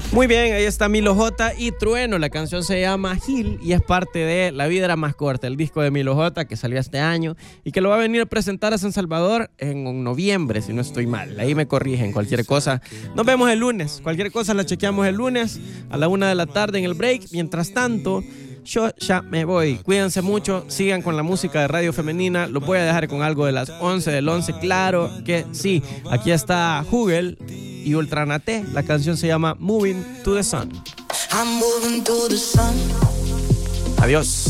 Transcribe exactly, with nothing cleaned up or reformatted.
Muy bien, ahí está Milo J y Trueno. La canción se llama Gil y es parte de La vida era más corta, el disco de Milo J que salió este año y que lo va a venir a presentar a San Salvador en noviembre, si no estoy mal. Ahí me corrigen cualquier cosa. Nos vemos el lunes. Cualquier cosa la chequeamos el lunes a la una de la tarde en el break. Mientras tanto, yo ya me voy. Cuídense mucho, sigan con la música de Radio Femenina. Los voy a dejar con algo de las once del once. Claro que sí. Aquí está Hugel y Ultranate. La canción se llama Moving to the Sun. I'm moving to the sun. Adiós.